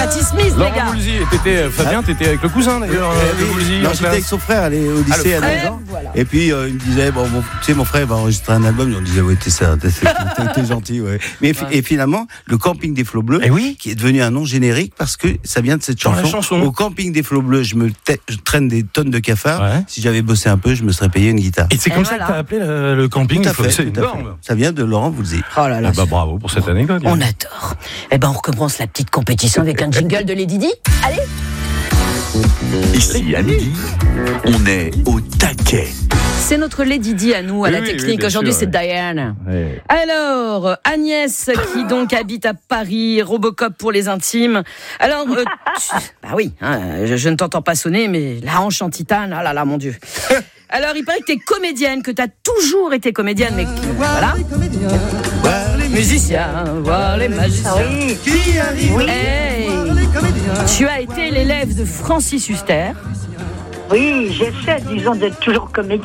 Patti Smith, les Laurent gars. Voulzy, Fabien, t'étais avec le cousin d'ailleurs de Voulzy. Non, j'étais avec son frère, elle est au lycée à 9 ans. Voilà. Et puis il me disait, tu sais, mon frère va enregistrer un album. On disait, ouais, t'es gentil, ouais. Mais et finalement, le camping des Flots Bleus, qui est devenu un nom générique parce que ça vient de cette chanson. Au camping des Flots Bleus, je traîne des tonnes de cafards. Ouais. Si j'avais bossé un peu, je me serais payé une guitare. Et c'est comme ça que t'as appelé le camping. Tout à fait, c'est énorme. Ça vient de Laurent Voulzy. Oh là là. Bravo pour cette anecdote. On adore. Eh ben, on recommence la petite compétition avec un jingle de Lady Di. Allez. Ici, à midi, on est au taquet. C'est notre Lady Di à nous, à la technique. Aujourd'hui, c'est Diane. Oui. Alors, Agnès, qui donc habite à Paris, Robocop pour les intimes. Alors, bah oui, je ne t'entends pas sonner, mais la hanche en titane, ah là là, mon Dieu. Alors, il paraît que t'es comédienne, que t'as toujours été comédienne, mais voilà. Voir les musiciens, voir les magiciens. Oui. Qui arrive. Hey, tu as été l'élève de Francis Huster. Oui, j'essaie, disons, d'être toujours comédienne.